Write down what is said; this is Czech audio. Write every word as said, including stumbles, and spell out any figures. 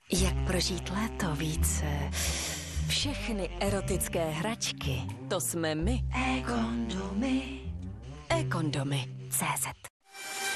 Jak prožít léto více? Všechny erotické hračky, to jsme my. E-kondomy. E-kondomy. C Z